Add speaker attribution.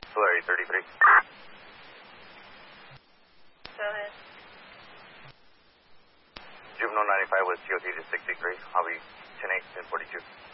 Speaker 1: Polarity 33.
Speaker 2: Go ahead.
Speaker 1: Juvenile 95 with COT to 63. I'll be 10-8, 10-42.